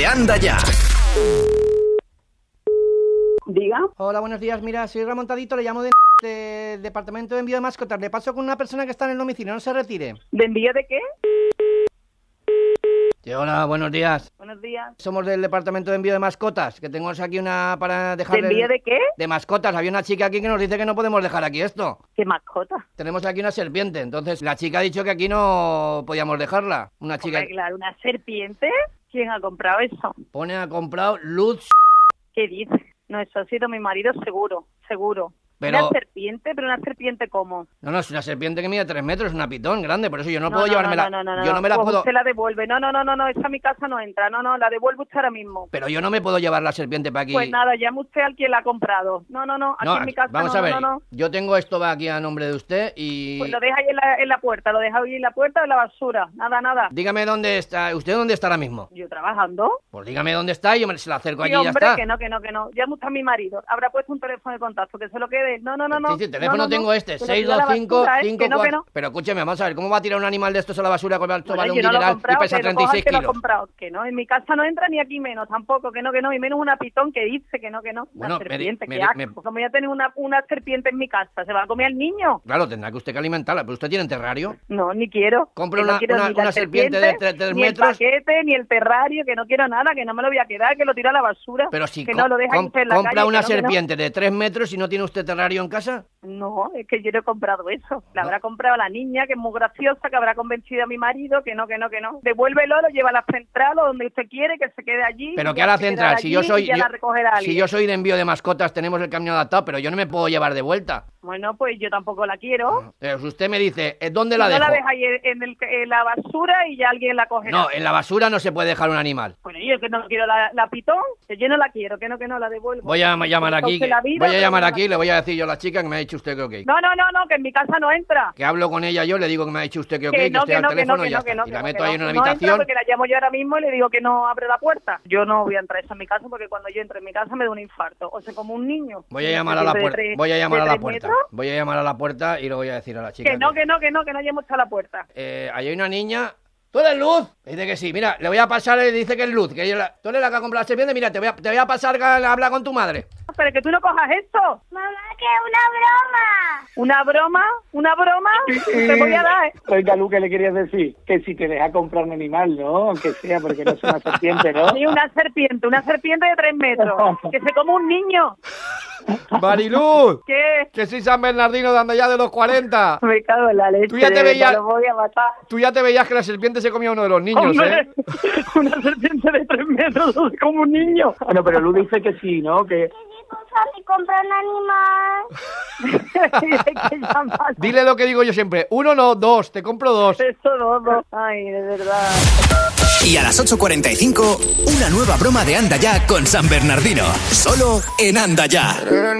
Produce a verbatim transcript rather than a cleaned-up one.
de Anda Ya. Diga. Hola, buenos días. Mira, soy Remontadito, le llamo de, de Departamento de Envío de Mascotas. Le paso con una persona que está en el domicilio, no se retire. ¿De envío de qué? Sí, hola, buenos días. Buenos días. Somos del Departamento de Envío de Mascotas, que tenemos aquí una para dejar... ¿De envío de qué? De mascotas. Había una chica aquí que nos dice que no podemos dejar aquí esto. ¿Qué mascota? Tenemos aquí una serpiente, entonces la chica ha dicho que aquí no podíamos dejarla. Una chica... Hombre, claro, ¿una serpiente? ¿Quién ha comprado eso? Pone, ha comprado Luz... ¿Qué dices? No, eso ha sido mi marido seguro, seguro. Pero... ¿Una serpiente? ¿Pero una serpiente cómo? No, no, es una serpiente que mide tres metros, es una pitón grande, por eso yo no, No, puedo no, llevármela. No, no, no, no, yo no me la pues puedo... usted la devuelve. No, no, no, no, no, esa a mi casa no entra. No, no, la devuelve usted ahora mismo. Pero yo no me puedo llevar la serpiente para aquí. Pues nada, llame usted al quien la ha comprado. No, no, no, aquí No, en mi casa vamos no, a ver, no, no, no. yo tengo esto aquí a nombre de usted y... Pues lo deja ahí en la, en la puerta, lo deja ahí en la puerta de la basura. Nada, nada. Dígame dónde está, ¿usted dónde está ahora mismo? ¿Yo trabajando? Pues dígame dónde está y yo me se la acerco Sí, allí y ya hombre, está. que no, que no, que no. Llame usted a mi marido. Habrá puesto un teléfono de contacto, que se lo quede. No, no, no, no. Sí, sí, el teléfono no, no, tengo no. este, Que lo seis tire a dos la cinco basura, ¿eh? cinco Que no, que cuatro... no. Pero escúcheme, vamos a ver, ¿cómo va a tirar un animal de estos a la basura que vale Bueno, un yo no lo he dineral y comprado, pesa que lo treinta y coja seis el que lo ha kilos? comprado. Que no, en mi casa no entra ni aquí menos, tampoco, que no, que no. Y menos una pitón que dice que no, que no. Bueno, Una me- serpiente, me- qué asco. me- Como voy a tener una, una serpiente en mi casa, ¿se va a comer al niño? Claro, tendrá que usted que alimentarla, pero usted tiene un terrario. No, ni quiero. Compre Que no una- quiero una- ni la una serpiente de tre- tres ni metros. el paquete, ni el terrario, que no quiero nada, que no me lo voy a quedar, que lo tira a la basura. Pero si que co- no lo deja com- usted en la compra calle, una que no, que no. serpiente de tres metros y no tiene usted terrario en casa. No, es que yo no he comprado eso. La No. habrá comprado la niña, que es muy graciosa, que habrá convencido a mi marido, que no, que no, que no. Devuélvelo, lo lleva a la central o donde usted quiere, que se quede allí. Pero y que ya a la se quedará central, si allí yo soy y ya yo- la recogerá alguien. si yo soy de envío de mascotas, tenemos el camión adaptado, pero yo no me puedo llevar de vuelta. Bueno, pues yo tampoco la quiero. Pero si usted me dice, ¿eh, ¿dónde Si la no dejo? la deja ahí en, el- en la basura y ya alguien la cogerá. No, en la basura no se puede dejar un animal. Bueno, yo que no quiero la, la pitón, que yo no la quiero, que no, que no la devuelvo. Voy a ma- llamar Me aquí, cause que- la vida, voy a pero llamar no la- aquí y le voy a decir yo a la chica que me ha dicho usted que ok. No, no, no, no, que en mi casa no entra. Que hablo con ella yo, le digo que me ha dicho usted que ok, Que que, no, estoy que al no, que no, teléfono que y ya no, que está. no, Y que la no, meto que ahí no. en una No entra habitación. porque la llamo yo ahora mismo y le digo que no abre la puerta. Yo no voy a entrar a esa en mi casa porque cuando yo entro en mi casa me da un infarto. O sea, como un niño. Voy a llamar a la De puerta. tres- Voy a llamar de a la tres puerta. metros. Voy a llamar a la puerta y le voy a decir a la chica. Que no, que no, que no, que no hayamos hecho a la puerta. Eh, ahí hay una niña. ¿Tú eres Luz? Dice que sí. Mira, le voy a pasar, le dice que es Luz. Que ella la- tú eres la que ha comprado la serpiente. Mira, te voy a, te voy a pasar a hablar con tu madre. Pero que tú no cojas esto. Mamá, que es una broma. ¿Una broma? ¿Una broma? Te voy a dar, ¿eh? Oiga, Lu, ¿qué le querías decir? Que si te deja comprar un animal, ¿no? Aunque sea, porque no es una serpiente, ¿no? Sí, una serpiente, una serpiente de tres metros. Que se come un niño. Mariluz, ¿Qué? que soy San Bernardino de Andallá de los cuarenta. Me cago en la leche. Tú ya te de verdad, veías- Lo voy a matar. Tú ya te veías que la serpiente se comía a uno de los niños, Hombre, ¿eh? una serpiente de tres metros se come un niño. Bueno, pero Lu dice que sí, ¿no? Que Que si tú sales y compras un animal. Hay que llamar. Dile lo que digo yo siempre. Uno no, dos. Te compro dos. Eso no, no. Ay, de verdad. Y a las ocho cuarenta y cinco, una nueva broma de Anda Ya con San Bernardino. Solo en Anda Ya.